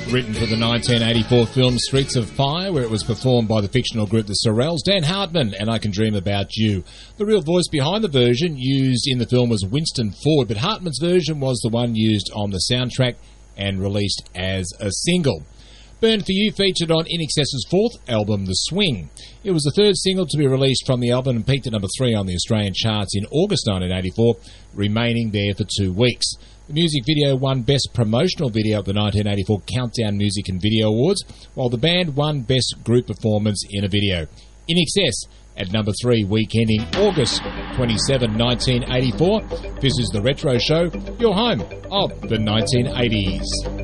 Written for the 1984 film Streets of Fire, where it was performed by the fictional group The Sorrells, Dan Hartman and I Can Dream About You. The real voice behind the version used in the film was Winston Ford, but Hartman's version was the one used on the soundtrack and released as a single. Burn For You featured on INXS's fourth album, The Swing. It was the third single to be released from the album and peaked at number 3 on the Australian charts in August 1984, remaining there for 2 weeks. The music video won Best Promotional Video at the 1984 Countdown Music and Video Awards, while the band won Best Group Performance in a Video. INXS at number 3, week ending August 27, 1984. This is The Retro Show, your home of the 1980s.